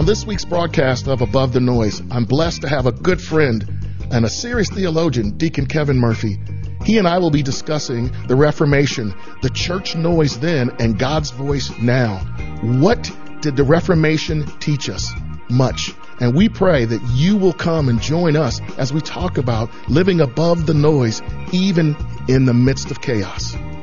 On this week's broadcast of Above the Noise, I'm blessed to have a good friend and a serious theologian, Deacon Kevin Murphy. He and I will be discussing the Reformation, the church noise then, and God's voice now. What did the Reformation teach us? Much. And we pray that you will come and join us as we talk about living above the noise, even in the midst of chaos.